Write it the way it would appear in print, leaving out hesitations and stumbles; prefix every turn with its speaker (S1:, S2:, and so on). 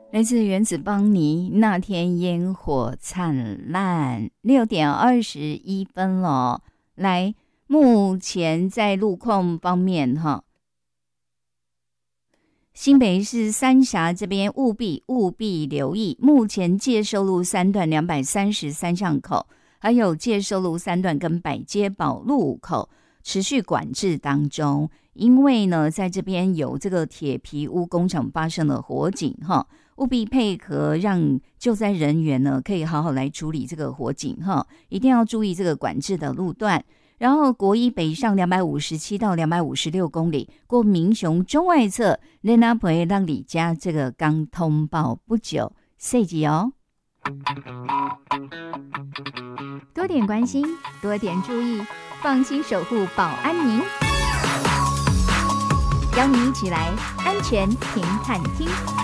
S1: 来自原子邦尼，那天烟火灿烂，6点21分了。来，目前在路况方面新北市三峡这边务必留意，目前介寿路3段233巷口，还有介寿路3段跟百街堡路口持续管制当中，因为呢，在这边有这个铁皮屋工厂发生了火警务必配合，让救灾人员呢可以好好来处理这个火警一定要注意这个管制的路段。然后国一北上257到256公里，过民雄中外侧雷纳培让里家这个刚通报不久，细节哦。多点关心，多点注意，放心守护保安您。邀你一起来安全停看听。